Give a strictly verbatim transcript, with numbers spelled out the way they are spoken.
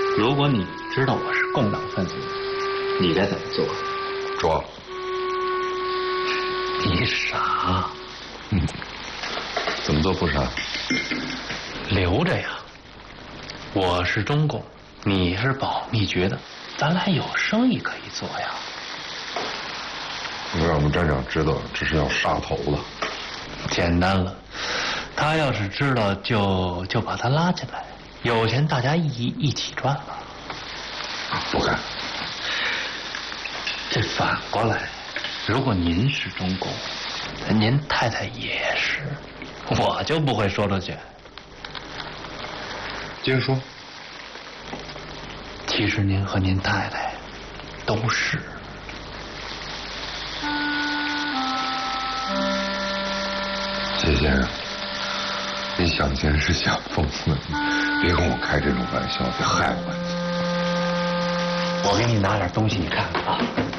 如果你知道我是共党分子，你该怎么做？ 抓。 你傻。 嗯。怎么做不傻？ 留着呀。我是中共，你是保密局的，咱俩有生意可以做呀。 你让我们站长知道，这是要杀头了。 简单了，他要是知道，就就把他拉进来，有钱大家一一起赚了。 不干。 这反过来，如果您是中共，您太太也是，我就不会说出去。 接着说。 其实您和您太太都是。 谢先生，你想钱是想疯了，别跟我开这种玩笑，别害我。 我给你拿点东西，你看看啊。